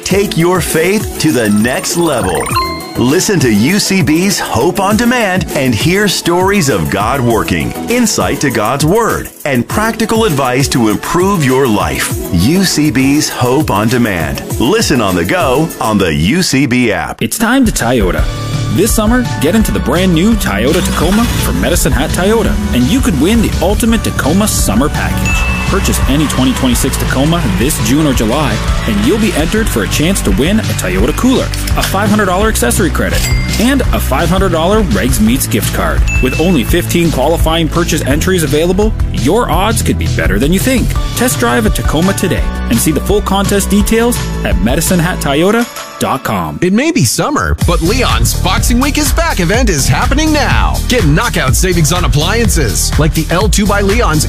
Take your faith to the next level. Listen to UCB's Hope on Demand and hear stories of God working, insight to God's Word, and practical advice to improve your life. UCB's Hope on Demand. Listen on the go on the UCB app. It's time to Toyota. This summer, get into the brand new Toyota Tacoma from Medicine Hat Toyota, and you could win the ultimate Tacoma summer package. Purchase any 2026 Tacoma this June or July, and you'll be entered for a chance to win a Toyota cooler, a $500 accessory credit, and a $500 Regs Meats gift card. With only 15 qualifying purchase entries available, your odds could be better than you think. Test drive a Tacoma today and see the full contest details at MedicineHatToyota.com. It may be summer, but Leon's Boxing Week is Back event is happening now. Get knockout savings on appliances like the L2 by Leon's